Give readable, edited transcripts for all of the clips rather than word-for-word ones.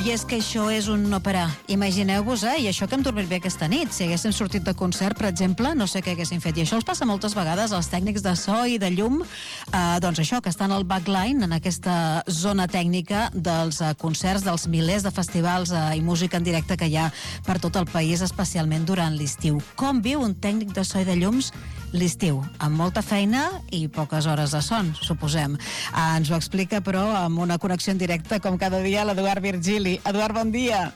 I és que això és un no parar. Imagineu-vos, i això que hem dormit bé aquesta nit. Si haguéssim sortit de concert, per exemple, no sé què haguéssim fet. I això els passa moltes vegades als tècnics de so i de llum, doncs això, que estan al backline, en aquesta zona tècnica dels concerts, dels milers de festivals i música en directe que hi ha per tot el país, especialment durant l'estiu. Com viu un tècnic de so i de llums l'estiu? Amb molta feina i poques hores de son, suposem. Ens ho explica, però, amb una connexió en directe, com cada dia, l'Eduard Virgili. Eduard, bon dia.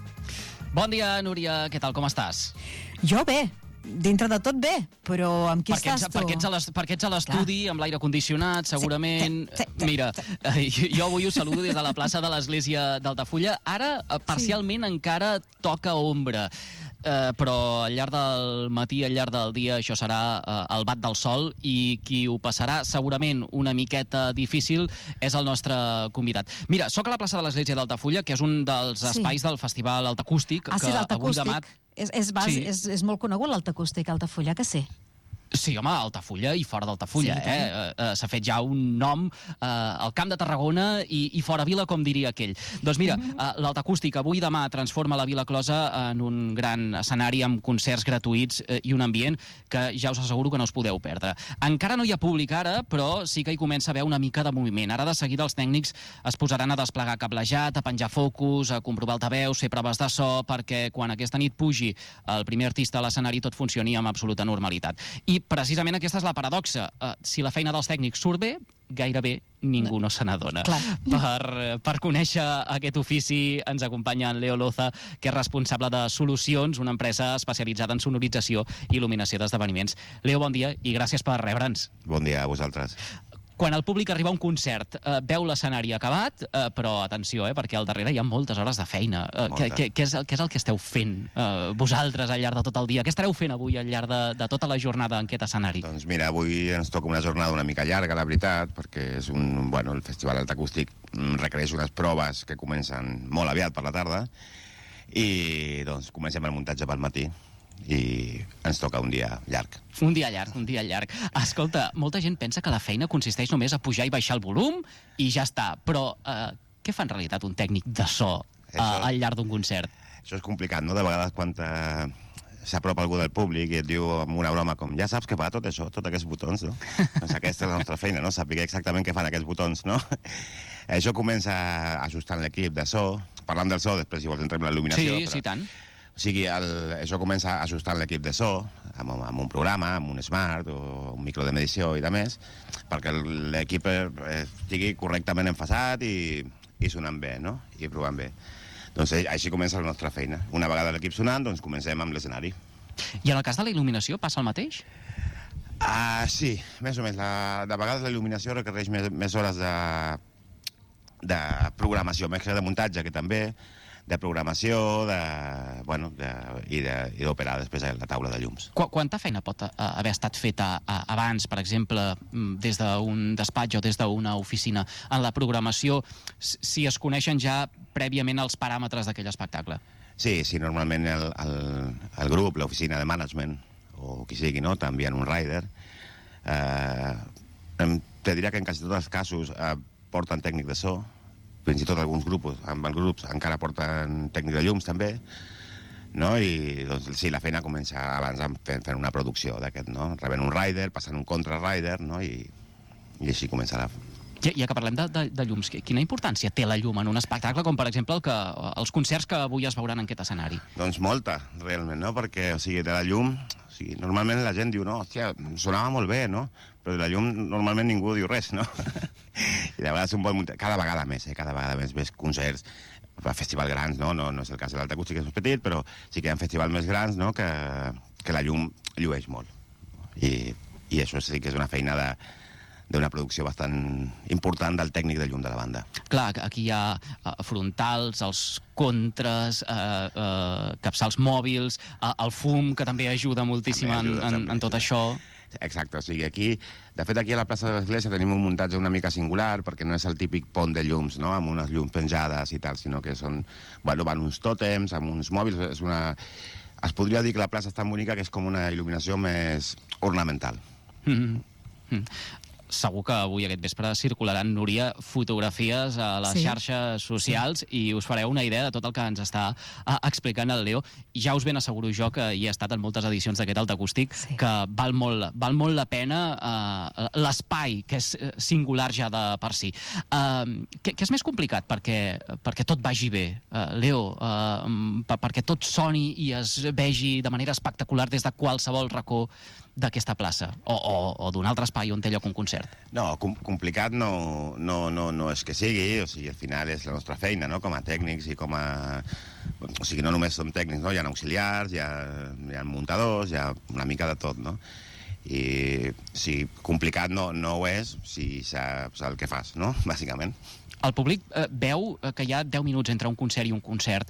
Bon dia, Núria. Què tal, com estàs? Jo bé. Dintre de tot bé, però amb qui estàs tu? Perquè ets a l'estudi, amb l'aire condicionat, segurament. Mira, jo avui us saludo des de la plaça de l'Església d'Altafulla. Ara, parcialment, encara toca ombra. Però al llarg del matí, al llarg del dia, això serà el bat del sol, i qui ho passarà segurament una miqueta difícil és el nostre convidat. Mira, soc a la plaça de l'Església d'Altafulla, que és un dels espais del Festival Altacústic. Sí, l'Altacústic. És molt conegut l'Altacústic, Altafulla, que sí. Sí, home, Altafulla i fora d'Altafulla, s'ha fet ja un nom al Camp de Tarragona i fora Vila, com diria aquell. Doncs mira, l'Altacústic avui i demà transforma la Vila Closa en un gran escenari amb concerts gratuïts i un ambient que ja us asseguro que no us podeu perdre. Encara no hi ha públic ara, però sí que hi comença a haver una mica de moviment. Ara de seguida els tècnics es posaran a desplegar cablejat, a penjar focus, a comprovar altaveus, fer proves de so, perquè quan aquesta nit pugi el primer artista a l'escenari tot funcioni amb absoluta normalitat. I precisament aquesta és la paradoxa. Si la feina dels tècnics surt bé, gairebé ningú no se n'adona. Per conèixer aquest ofici ens acompanya en Leo Loza, que és responsable de Solucions, una empresa especialitzada en sonorització i il·luminació d'esdeveniments. Leo, bon dia i gràcies per rebre'ns. Bon dia a vosaltres. Quan el públic arriba a un concert, veu l'escenari acabat, però atenció, perquè al darrere hi ha moltes hores de feina. Què és el que esteu fent vosaltres al llarg de tot el dia? Què estareu fent avui al llarg de tota la jornada en aquest escenari? Doncs mira, avui ens toca una jornada una mica llarga, la veritat, perquè és el Festival Altacústic requereix unes proves que comencen molt aviat per la tarda, i doncs comencem el muntatge pel matí i ens toca un dia llarg. Un dia llarg. Escolta, molta gent pensa que la feina consisteix només a pujar i baixar el volum i ja està, però què fa en realitat un tècnic de so al llarg d'un concert? Això és complicat, no? De vegades quan s'apropa algú del públic i et diu amb una broma com ja saps què fa tot això, tots aquests botons, no? Doncs aquesta és la nostra feina, no? Saber exactament què fan aquests botons, no? Això comença ajustant l'equip de so. Parlant del so, després si vols entrem en la il·luminació. Sí, tant. O sigui, això comença ajustant l'equip de so amb un programa, amb un smart o un micro de medició i de més, perquè l'equip estigui correctament enfasat i sonant bé, no? I provant bé. Doncs així comença la nostra feina. Una vegada l'equip sonant, doncs comencem amb l'escenari. I en el cas de la il·luminació passa el mateix? Sí, més o menys. De vegades la il·luminació requereix més hores de programació, més que de muntatge, que també, de programació i d'operar després a la taula de llums. Quanta feina pot haver estat feta abans, per exemple, des d'un despatx o des d'una oficina en la programació, si es coneixen ja prèviament els paràmetres d'aquell espectacle? Sí, normalment el grup, l'oficina de management, o qui sigui, no?, t'envien un rider. Te diria que en quasi tots els casos porten tècnic de so, fins i tot alguns grups encara porten tècnic de llums també, no? I doncs sí, la feina comença abans fent una producció d'aquest, no? Rebent un rider, passant un contra-rider, no? I així començarà. Ja que parlem de llums, quina importància té la llum en un espectacle com, per exemple, els concerts que avui es veuran en aquest escenari? Doncs molta, realment, no? Perquè, o sigui, de la llum, normalment la gent diu, no, hòstia, sonava molt bé, no? Però de la llum normalment ningú diu res, no? I de vegades cada vegada més ves concerts a festivals grans, no? No és el cas de l'Altacústic, que és més petit, però sí que hi ha festivals més grans, no?, que la llum llueix molt. I això sí que és una feina d'una producció bastant important del tècnic de llum de la banda. Clar, aquí hi ha frontals, els contres, capçals mòbils, el fum, que també ajuda moltíssim en tot això. Exacte, o sigui, de fet aquí a la plaça de l'Església tenim un muntatge una mica singular, perquè no és el típic pont de llums, no?, amb unes llums penjades i tal, sinó que van uns tòtems, amb uns mòbils, es podria dir que la plaça és tan bonica que és com una il·luminació més ornamental. segur que avui aquest vespre circularan, Núria, fotografies a les xarxes socials i us fareu una idea de tot el que ens està explicant el Leo. Ja us ben asseguro jo que hi he estat en moltes edicions d'aquest Alta Acústic, que val molt la pena l'espai, que és singular ja de per si. Què és més complicat perquè tot vagi bé, Leo? Perquè tot soni i es vegi de manera espectacular des de qualsevol racó d'aquesta plaça o d'un altre espai on té lloc un concert? No, complicat no és que sigui, o sigui, al final és la nostra feina, no?, com a tècnics i com a... O sigui, no només som tècnics, no?, hi ha auxiliars, hi ha muntadors, hi ha una mica de tot, no? I si complicat no ho és, si saps el que fas, no?, bàsicament. El públic veu que hi ha 10 minuts entre un concert i un concert,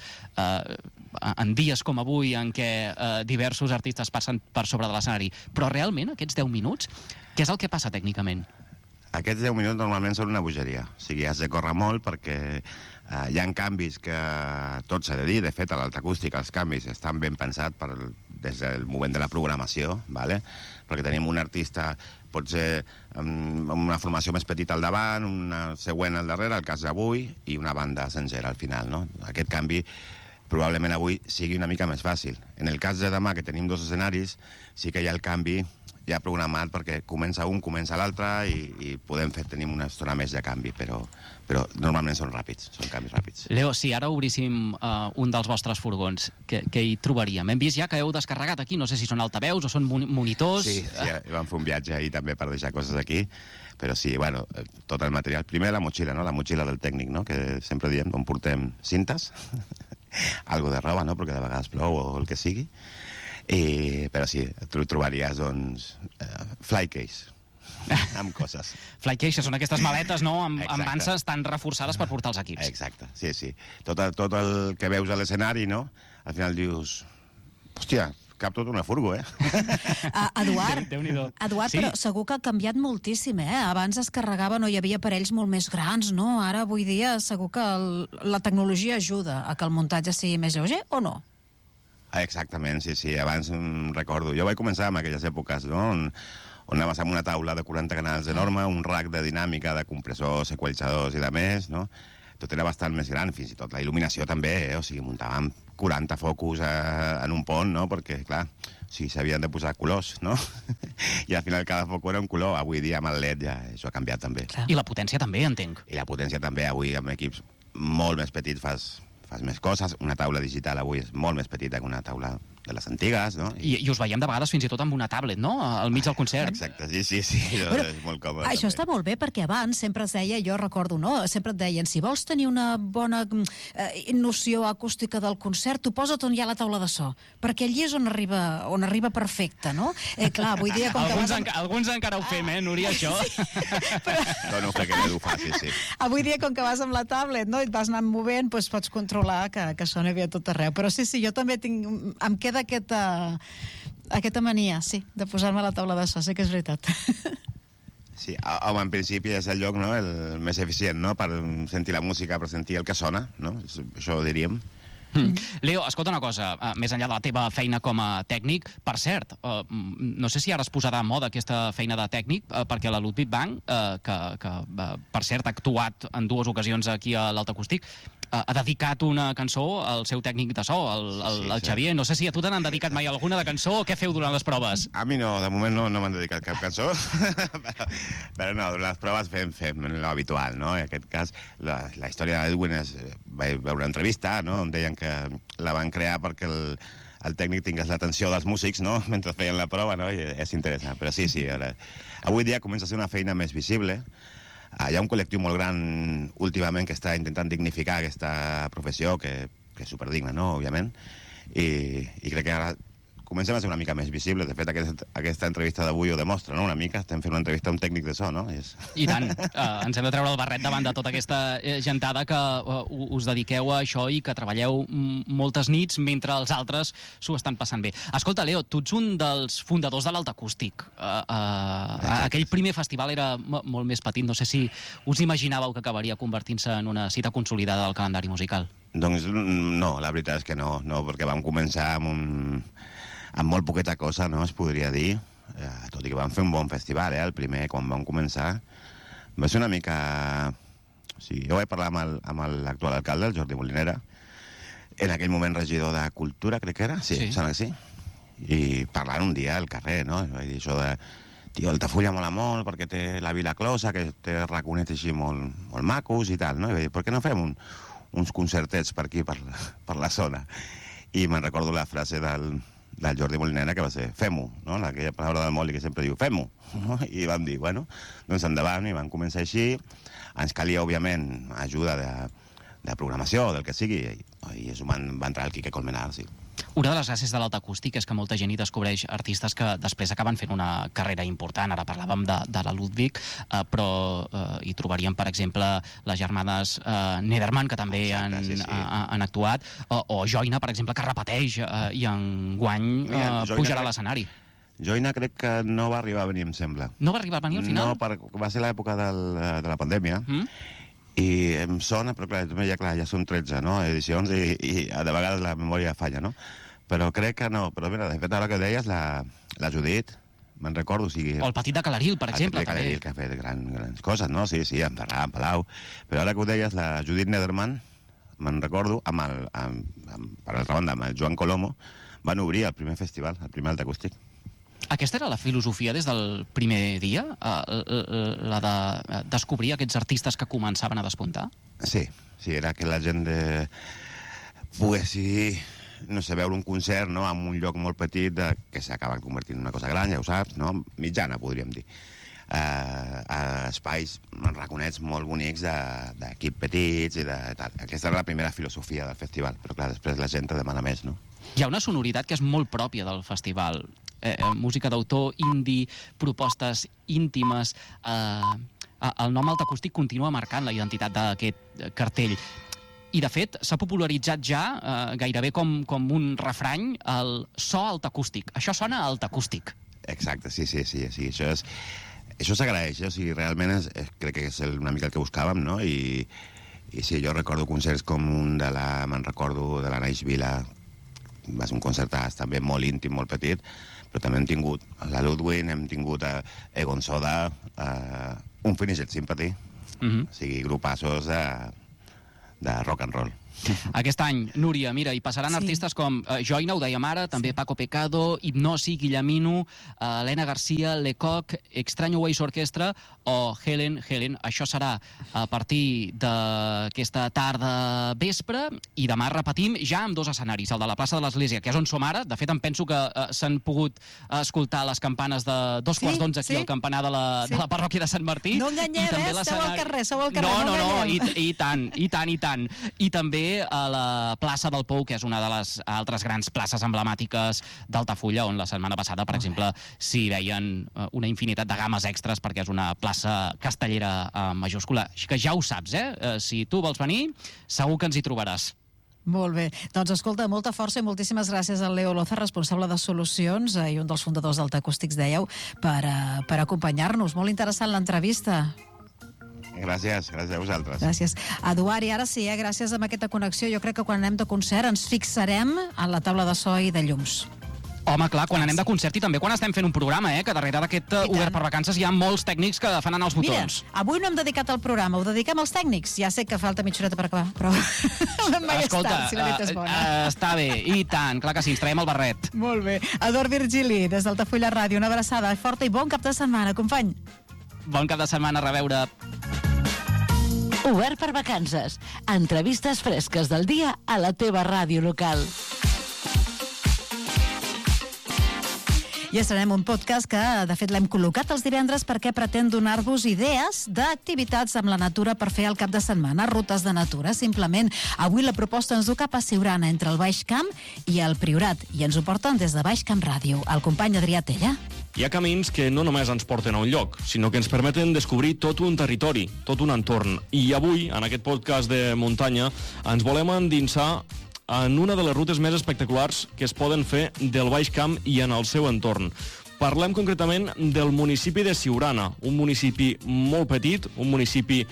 en dies com avui en què diversos artistes passen per sobre de l'escenari, però realment aquests 10 minuts, què és el que passa tècnicament? Aquests 10 minuts normalment són una bogeria, o sigui, has de córrer molt perquè hi ha canvis que tot s'ha de dir. De fet, a l'Alta Acústica els canvis estan ben pensats des del moment de la programació, ¿vale? Perquè tenim un artista, pot ser amb una formació més petita al davant, una següent al darrere, el cas d'avui, i una banda sencera al final, no? Aquest canvi probablement avui sigui una mica més fàcil. En el cas de demà, que tenim 2 escenaris, sí que hi ha el canvi ja programat perquè comença un, comença l'altre i tenim una estona més de canvi, però normalment són ràpids, són canvis ràpids. Leo, si ara obríssim un dels vostres furgons, què hi trobaríem? Hem vist ja que heu descarregat aquí, no sé si són altaveus o són monitors... Sí, vam fer un viatge ahir també per deixar coses aquí, però sí, bueno, tot el material. Primer la motxilla, no?, la motxilla del tècnic, no?, que sempre diem on portem cintes, algo de roba, no?, perquè de vegades plou o el que sigui. Però sí, tu trobaries, doncs, flycase, amb coses. Flycase, són aquestes maletes, no?, amb anses tan reforçades per portar els equips. Exacte, sí. Tot el que veus a l'escenari, no?, al final dius, hòstia, cap tot una furgo, Eduard, sí? Però segur que ha canviat moltíssim, Abans es carregava, no hi havia aparells molt més grans, no? Ara, avui dia, segur que la tecnologia ajuda a que el muntatge sigui més lleuger, o no? Exactament, sí. Abans recordo... Jo vaig començar en aquelles èpoques, no?, on anaves amb una taula de 40 canals enorme, un rack de dinàmica, de compressors, equalitzadors i de més, no? Tot era bastant més gran, fins i tot la il·luminació també, O sigui, muntàvem 40 focus en un pont, no?, perquè, clar, sí, s'havien de posar colors, no? I al final cada foc era un color. Avui dia amb el LED ja això ha canviat també. I la potència també, entenc. I la potència també. Avui amb equips molt més petits fas més coses. Una taula digital avui és molt més petita que una taula de les antigues, no? I us veiem de vegades fins i tot amb una tablet, no?, al mig del concert. Exacte, sí. Però, és molt còmode. Això està molt bé, perquè abans sempre es deia, jo recordo, no?, sempre et deien, si vols tenir una bona noció acústica del concert, tu posa't on hi ha la taula de so, perquè allí és on arriba perfecte, no? Clar, avui dia... Alguns encara ho fem, Núria, això? Sí, però... No crec que ningú faci, sí. Avui dia, com que vas amb la tablet, no?, i et vas anant movent, doncs pots controlar que sona bé a tot arreu. Però sí, jo també em queda aquesta mania, sí, de posar-me a la taula de so, sí que és veritat. Sí, home, en principi és el lloc, no?, el més eficient, no?, per sentir la música, per sentir el que sona, no?, això ho diríem. Leo, escolta una cosa, més enllà de la teva feina com a tècnic, per cert, no sé si ara es posarà a moda aquesta feina de tècnic, perquè la Ludwig Bank, que per cert ha actuat en 2 ocasions aquí a l'Alta Acústic, ha dedicat una cançó al seu tècnic de so, al Xavier. No sé si a tu te n'han dedicat mai alguna de cançó o què feu durant les proves? A mi no, de moment no m'han dedicat cap cançó, però no, durant les proves fem l'habitual, no? En aquest cas, la història d'Edwin vaig veure una entrevista, no?, on deien que la van crear perquè el tècnic tingués l'atenció dels músics, no?, mentre feien la prova, no?, i és interessant. Però sí, avui dia comença a ser una feina més visible. Hi ha un col·lectiu molt gran últimament que està intentant dignificar aquesta professió, que és superdigna, no?, òbviament, i crec que ara comencem a ser una mica més visibles. De fet, aquesta entrevista d'avui ho demostra, no?, una mica. Estem fent una entrevista a un tècnic de so, no? I tant. Ens hem de treure el barret davant de tota aquesta gentada que us dediqueu a això i que treballeu moltes nits mentre els altres s'ho estan passant bé. Escolta, Leo, tu ets un dels fundadors de l'Alta Acústic. Aquell primer festival era molt més petit. No sé si us imaginàveu que acabaria convertint-se en una cita consolidada del calendari musical. Doncs no, la veritat és que no, perquè vam començar amb molt poqueta cosa, no?, es podria dir. tot i que vam fer un bon festival, el primer, quan vam començar, va ser una mica... Sí, jo vaig parlar amb l'actual alcalde, el Jordi Molinera, en aquell moment regidor de Cultura, crec que era, sí. Sembla que sí, i parlant un dia al carrer, no? Vaig dir això de, tio, Altafulla mola molt perquè té la Vila Closa, que té raconets així molt macos i tal, no? I vaig dir, per què no fem uns concertets per aquí, per la zona? I me'n recordo la frase del Jordi Molinera, que va ser fem-ho, no? Aquella paraula del Moli que sempre diu fem-ho, no? I vam dir, bueno, doncs endavant, i vam començar així. Ens calia, òbviament, ajuda de programació, del que sigui, i és on va entrar el Quique Colmenar, sí. Una de les gràcies de l'alta acústic és que molta gent hi descobreix artistes que després acaben fent una carrera important. Ara parlàvem de la Ludwig, però hi trobaríem, per exemple, les germanes Nederman, que també han actuat, o Joina, per exemple, que repeteix i enguany pujarà a l'escenari. Joina crec que no va arribar a venir, em sembla. No va arribar a venir al final? No, va ser l'època de la pandèmia, i em sona, però clar, ja són 13 edicions, i de vegades la memòria falla, no? Però crec que no. Però mira, de fet, ara que deies, la Judit, me'n recordo, o sigui... O el Petit de Calaril, per exemple. El Petit de Calaril, que ha fet grans coses, no? Sí, amb Ferran, amb Palau. Però ara que ho deies, la Judit Nederman, me'n recordo, per altra banda, amb el Joan Colomo, van obrir el primer festival, el primer Alta Acústic. Aquesta era la filosofia des del primer dia? La de descobrir aquests artistes que començaven a despuntar? Sí, era que la gent pogués, no sé, veure un concert en un lloc molt petit que s'acaba convertint en una cosa gran, ja ho saps, no? Mitjana, podríem dir. A espais raconets molt bonics d'equips petits i de tal. Aquesta era la primera filosofia del festival, però clar, després la gent te demana més, no? Hi ha una sonoritat que és molt pròpia del festival. Música d'autor, indie, propostes íntimes. El nom Alta Acústic continua marcant la identitat d'aquest cartell. I, de fet, s'ha popularitzat ja gairebé com un refrany el so altacústic. Això sona a altacústic. Exacte, sí. Això s'agraeix, realment crec que és una mica el que buscàvem, no? I sí, jo recordo concerts com un de la Naix Vila, va ser un concertàs també molt íntim, molt petit, però també hem tingut la Ludwig, hem tingut Egon Soda, Unfinished Sympathy, o sigui, grupassos de rock and roll. Aquest any, Núria, mira, hi passaran artistes com Joina, ho dèiem ara, també Paco Pecado, Hipnosi, Guillemino, Elena Garcia, Lecoq, Extraño Ways Orquestra o Helen. Això serà a partir d'aquesta tarda vespre, i demà repetim ja amb dos escenaris, el de la plaça de l'Església, que és on som ara. De fet, em penso que s'han pogut escoltar les campanes de 2:15 aquí al campanar de la parròquia de Sant Martí. No enganyem, sou al carrer, no, i tant. I també a la plaça del Pou, que és una de les altres grans places emblemàtiques d'Altafulla, on la setmana passada, per exemple, s'hi veien una infinitat de games extres, perquè és una plaça castellera majúscula. Així que ja ho saps, si tu vols venir, segur que ens hi trobaràs. Molt bé. Doncs escolta, molta força i moltíssimes gràcies al Leo Loza, responsable de Solucions i un dels fundadors d'Alta Acústics, dèieu, per acompanyar-nos. Molt interessant l'entrevista. Gràcies a vosaltres. Gràcies. Eduard, i ara sí, gràcies a aquesta connexió, jo crec que quan anem de concert ens fixarem en la taula de so i de llums. Home, clar, quan anem de concert i també quan estem fent un programa, que darrere d'aquest Obert per Vacances hi ha molts tècnics que fan anar els botons. Mira, avui no hem dedicat al programa, ho dediquem als tècnics. Ja sé que falta mitja horeta per acabar, però escolta, si la nit és bona. Està bé, i tant, clar que sí, ens traiem el barret. Molt bé. Eduard Virgili, des d'Altafulla Ràdio, una abraçada forta i bon cap de setmana, company. Bon cap de setmana, a reveure. Obert per Vacances. Entrevistes fresques del dia a la teva ràdio local. I estrenem un podcast que, de fet, l'hem col·locat els divendres perquè pretén donar-vos idees d'activitats amb la natura per fer el cap de setmana, rutes de natura. Simplement, avui la proposta ens du cap a Siurana, entre el Baix Camp i el Priorat, i ens ho porten des de Baix Camp Ràdio. El company Adrià Tella. Hi ha camins que no només ens porten a un lloc, sinó que ens permeten descobrir tot un territori, tot un entorn. I avui, en aquest podcast de muntanya, ens volem endinsar en una de les rutes més espectaculars que es poden fer del Baix Camp i en el seu entorn. Parlem concretament del municipi de Siurana, un municipi molt petit, un municipi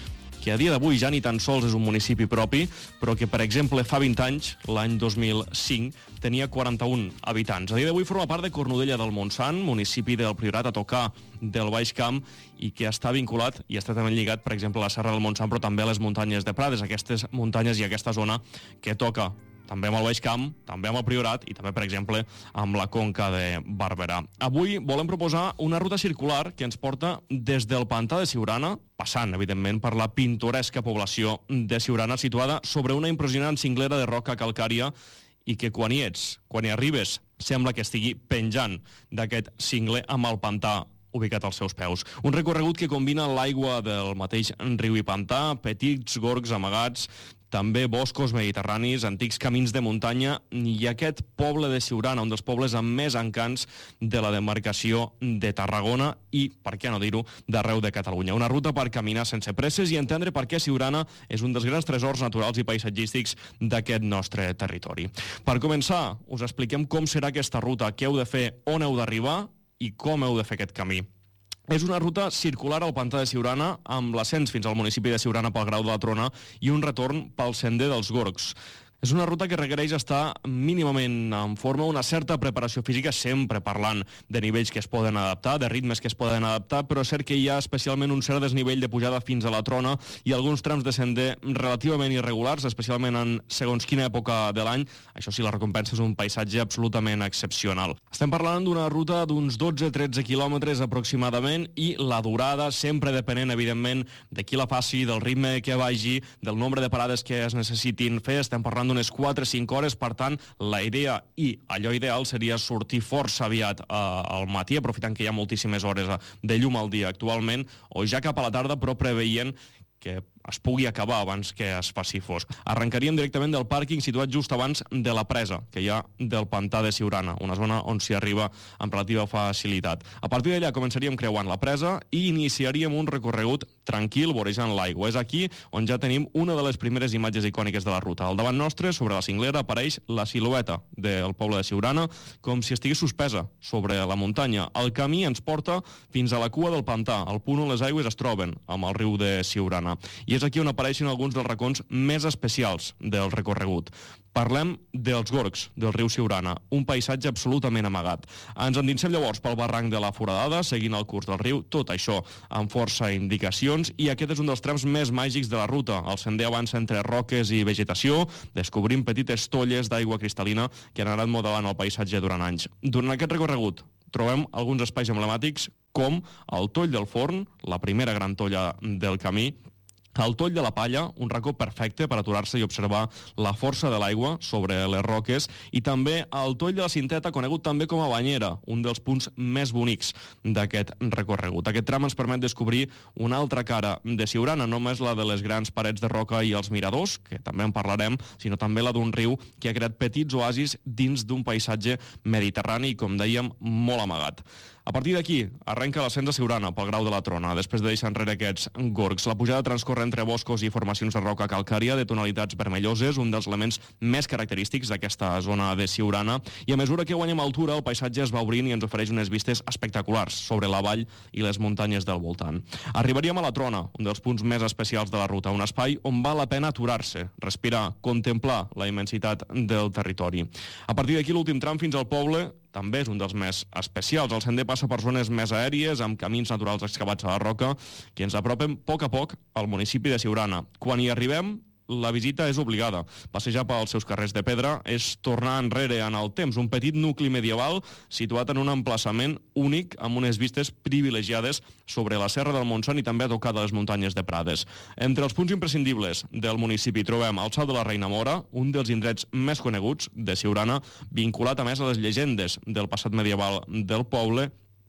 que a dia d'avui ja ni tan sols és un municipi propi, però que, per exemple, fa 20 anys, l'any 2005, tenia 41 habitants. A dia d'avui forma part de Cornudella del Montsant, municipi del Priorat a tocar del Baix Camp, i que està vinculat i estretament lligat, per exemple, a la Serra del Montsant, però també a les muntanyes de Prades, aquestes muntanyes i aquesta zona que toca també amb el Baix Camp, també amb el Priorat i també, per exemple, amb la Conca de Barberà. Avui volem proposar una ruta circular que ens porta des del pantà de Siurana, passant, evidentment, per la pintoresca població de Siurana, situada sobre una impressionant cinglera de roca calcària i que quan hi ets, quan hi arribes, sembla que estigui penjant d'aquest cingle amb el pantà ubicat als seus peus. Un recorregut que combina l'aigua del mateix riu i pantà, petits gorgs amagats, també boscos mediterranis, antics camins de muntanya i aquest poble de Siurana, un dels pobles amb més encants de la demarcació de Tarragona i, per què no dir-ho, d'arreu de Catalunya. Una ruta per caminar sense presses i entendre per què Siurana és un dels grans tresors naturals i paisatgístics d'aquest nostre territori. Per començar, us expliquem com serà aquesta ruta, què heu de fer, on heu d'arribar i com heu de fer aquest camí. És una ruta circular al pantà de Siurana amb l'ascens fins al municipi de Siurana pel Grau de la Trona i un retorn pel sender dels Gorgs. És una ruta que requereix estar mínimament en forma, una certa preparació física, sempre parlant de nivells que es poden adaptar, de ritmes que es poden adaptar, però és cert que hi ha especialment un cert desnivell de pujada fins a la Trona i alguns trams de sender relativament irregulars, especialment en segons quina època de l'any. Això sí, la recompensa és un paisatge absolutament excepcional. Estem parlant d'una ruta d'uns 12-13 quilòmetres aproximadament i la durada, sempre depenent, evidentment, de qui la faci, del ritme que vagi, del nombre de parades que es necessitin fer. Estem parlant d'unes 4-5 hores, per tant, la idea i allò ideal seria sortir força aviat al matí, aprofitant que hi ha moltíssimes hores de llum al dia actualment, o ja cap a la tarda, però preveient que es pugui acabar abans que es faci fosc. Arrencaríem directament del pàrquing situat just abans de la presa que hi ha del pantà de Siurana, una zona on s'hi arriba amb relativa facilitat. A partir d'allà començaríem creuant la presa i iniciaríem un recorregut tranquil vorejant l'aigua. És aquí on ja tenim una de les primeres imatges icòniques de la ruta. Al davant nostre, sobre la cinglera, apareix la silueta del poble de Siurana com si estigués suspesa sobre la muntanya. El camí ens porta fins a la cua del pantà, al punt on les aigües es troben amb el riu de Siurana. I és aquí on apareixen alguns dels racons més especials del recorregut. Parlem dels Gorgs, del riu Siurana, un paisatge absolutament amagat. Ens endinsem llavors pel barranc de la Foradada, seguint el curs del riu, tot això amb força indicacions, i aquest és un dels trams més màgics de la ruta. El sender avança entre roques i vegetació, descobrint petites tolles d'aigua cristal·lina que han anat modelant el paisatge durant anys. Durant aquest recorregut trobem alguns espais emblemàtics com el Toll del Forn, la primera gran tolla del camí, el Toll de la Palla, un racó perfecte per aturar-se i observar la força de l'aigua sobre les roques, i també el Toll de la Cinteta, conegut també com a Banyera, un dels punts més bonics d'aquest recorregut. Aquest tram ens permet descobrir una altra cara de Siurana, no només la de les grans parets de roca i els miradors, que també en parlarem, sinó també la d'un riu que ha creat petits oasis dins d'un paisatge mediterrani i, com dèiem, molt amagat. A partir d'aquí, arrenca l'ascens a Siurana pel Grau de la Trona, després de deixar enrere aquests gorgs. La pujada transcorre entre boscos i formacions de roca calcària de tonalitats vermelloses, un dels elements més característics d'aquesta zona de Siurana, i a mesura que guanyem altura, el paisatge es va obrint i ens ofereix unes vistes espectaculars sobre la vall i les muntanyes del voltant. Arribaríem a la Trona, un dels punts més especials de la ruta, un espai on val la pena aturar-se, respirar, contemplar la immensitat del territori. A partir d'aquí, l'últim tram fins al poble també és un dels més especials. El sender passa per zones més aèries, amb camins naturals excavats a la roca, que ens apropen a poc al municipi de Siurana. Quan hi arribem, la visita és obligada. Passejar pels seus carrers de pedra és tornar enrere en el temps, un petit nucli medieval situat en un emplaçament únic amb unes vistes privilegiades sobre la Serra del Montsant i també a tocar de les muntanyes de Prades. Entre els punts imprescindibles del municipi trobem el Salt de la Reina Mora, un dels indrets més coneguts de Siurana, vinculat a més a les llegendes del passat medieval del poble,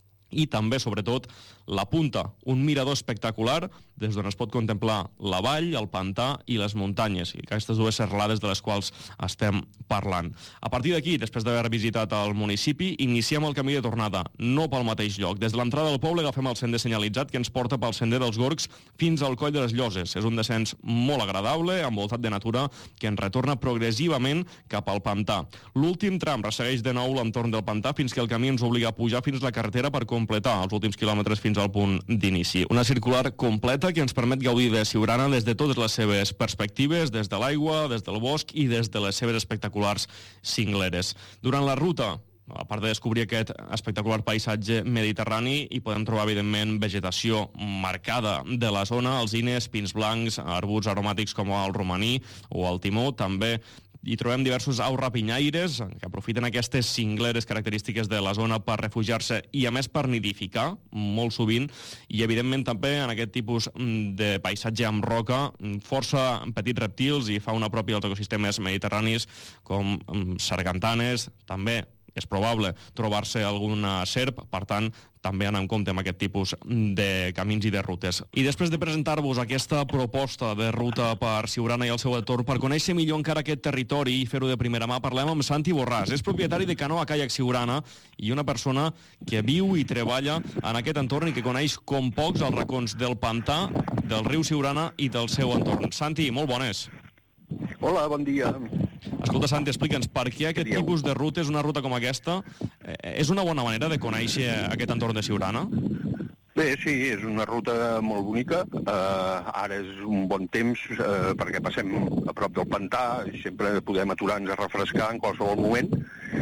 i també, sobretot, la Punta, un mirador espectacular des d'on es pot contemplar la vall, el pantà i les muntanyes, i aquestes dues serralades de les quals estem parlant. A partir d'aquí, després d'haver visitat el municipi, iniciem el camí de tornada, no pel mateix lloc. Des de l'entrada del poble agafem el sender senyalitzat que ens porta pel sender dels Gorgs fins al Coll de les Lloses. És un descens molt agradable, envoltat de natura, que ens retorna progressivament cap al pantà. L'últim tram ressegueix de nou l'entorn del pantà fins que el camí ens obliga a pujar fins la carretera per completar els últims quilòmetres fins fins al punt d'inici. Una circular completa que ens permet gaudir de Siurana des de totes les seves perspectives, des de l'aigua, des del bosc i des de les seves espectaculars cingleres. Durant la ruta, a part de descobrir aquest espectacular paisatge mediterrani, hi podem trobar, evidentment, vegetació marcada de la zona, alzines, pins blancs, arbusts aromàtics com el romaní o el timó. També hi trobem diversos aus rapinyaires que aprofiten aquestes cingleres característiques de la zona per refugiar-se i, a més, per nidificar, molt sovint. I, evidentment, també en aquest tipus de paisatge amb roca, força petits reptils i fauna pròpia dels ecosistemes mediterranis, com sargantanes, també és probable trobar-se alguna serp, per tant, també anar en compte amb aquest tipus de camins i de rutes. I després de presentar-vos aquesta proposta de ruta per Siurana i el seu entorn, per conèixer millor encara aquest territori i fer-ho de primera mà, parlem amb Santi Borràs. És propietari de Canoa Kayak Siurana i una persona que viu i treballa en aquest entorn i que coneix com pocs els racons del pantà, del riu Siurana i del seu entorn. Santi, molt bones. Hola, bon dia. Escolta, Santi, explica'ns per què aquest tipus de rutes, una ruta com aquesta, és una bona manera de conèixer aquest entorn de Siurana? Bé, sí, és una ruta molt bonica. Ara és un bon temps perquè passem a prop del pantà i sempre podem aturar-nos a refrescar en qualsevol moment.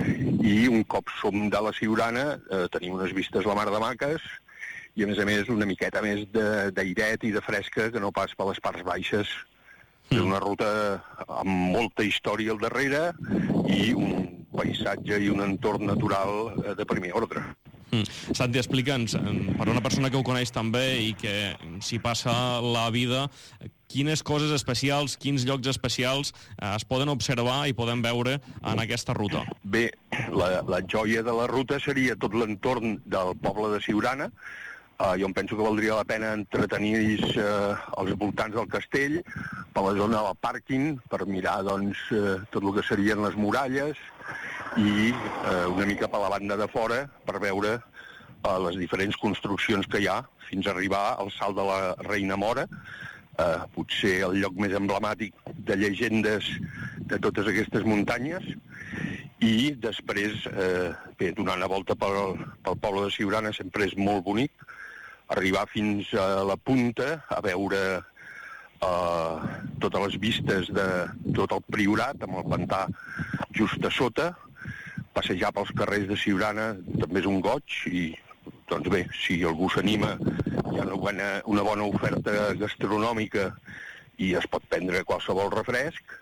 I un cop som de la Siurana tenim unes vistes la mar de maques i, a més, una miqueta més d'airet i de fresca que no pas per les parts baixes. És una ruta amb molta història al darrere i un paisatge i un entorn natural de primer ordre. Santi, explica'ns, per una persona que ho coneix també i que s'hi passa la vida, quines coses especials, quins llocs especials es poden observar i poden veure en aquesta ruta? Bé, la joia de la ruta seria tot l'entorn del poble de Siurana. Jo em penso que valdria la pena entretenir-nos als voltants del castell, per la zona del pàrquing, per mirar tot el que serien les muralles i una mica per la banda de fora per veure les diferents construccions que hi ha fins a arribar al Salt de la Reina Mora, potser el lloc més emblemàtic de llegendes de totes aquestes muntanyes. I després, donar una volta pel poble de Siurana sempre és molt bonic, arribar fins a la punta a veure totes les vistes de tot el Priorat, amb el pantà just a sota. Passejar pels carrers de Siurana també és un goig i, doncs bé, si algú s'anima, hi ha una bona oferta gastronòmica i es pot prendre qualsevol refresc.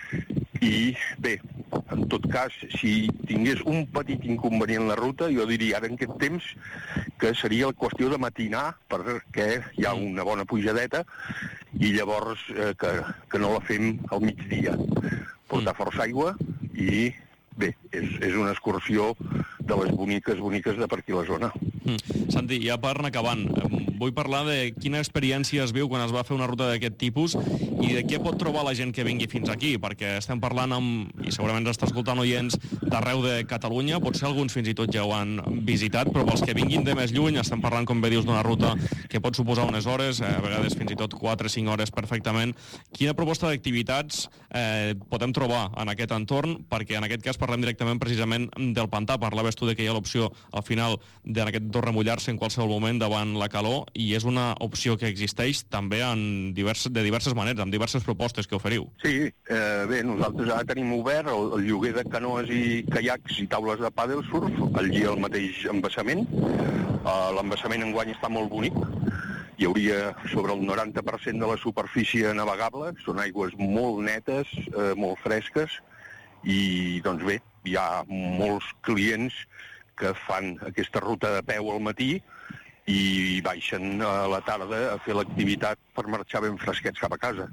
I bé, en tot cas, si tingués un petit inconvenient la ruta, jo diria ara en aquest temps que seria la qüestió de matinar perquè hi ha una bona pujadeta i llavors que no la fem al migdia. Portar força aigua i bé, és una excursió de les boniques de per aquí la zona. Santi, ja per anar acabant, vull parlar de quina experiència es viu quan es va fer una ruta d'aquest tipus i de què pot trobar la gent que vingui fins aquí, perquè estem parlant amb, i segurament ens està escoltant oients d'arreu de Catalunya, potser alguns fins i tot ja ho han visitat, però pels que vinguin de més lluny estem parlant, com bé dius, d'una ruta que pot suposar unes hores, a vegades fins i tot 4 o 5 hores perfectament. Quina proposta d'activitats podem trobar en aquest entorn? Perquè en aquest cas parlem directament precisament del pantà. Parlaves tu que hi ha l'opció al final d'en aquest entorn remullar-se en qualsevol moment davant la calor i és una opció que existeix també de diverses maneres, amb diverses propostes que oferiu. Sí, bé, nosaltres ara tenim obert el lloguer de canoes i caiacs i taules de pàdel surf, allí al mateix embassament. L'embassament enguany està molt bonic, hi hauria sobre el 90% de la superfície navegable, són aigües molt netes, molt fresques, i doncs bé, hi ha molts clients que fan aquesta ruta de peu al matí i baixen a la tarda a fer l'activitat per marxar ben fresquets cap a casa.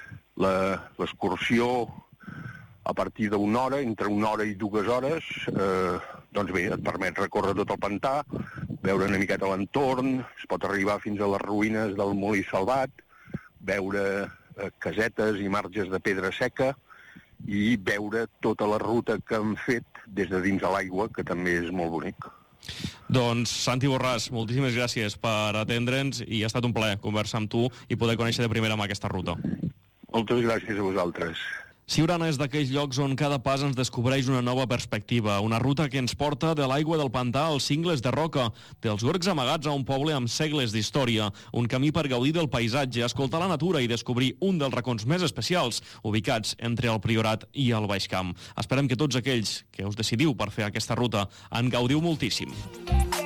L'excursió a partir d'una hora, entre 1 hora i 2 hores, doncs bé, et permet recórrer tot el pantà, veure una miqueta l'entorn, es pot arribar fins a les ruïnes del Molí Salvat, veure casetes i marges de pedra seca i veure tota la ruta que han fet des de dins de l'aigua, que també és molt bonic. Doncs, Santi Borràs, moltíssimes gràcies per atendre'ns i ha estat un plaer conversar amb tu i poder conèixer de primera mà aquesta ruta. Moltes gràcies a vosaltres. Siurana és d'aquells llocs on cada pas ens descobreix una nova perspectiva, una ruta que ens porta de l'aigua del pantà als cingles de roca, dels gorgs amagats a un poble amb segles d'història, un camí per gaudir del paisatge, escoltar la natura i descobrir un dels racons més especials ubicats entre el Priorat i el Baix Camp. Esperem que tots aquells que us decidiu per fer aquesta ruta en gaudiu moltíssim.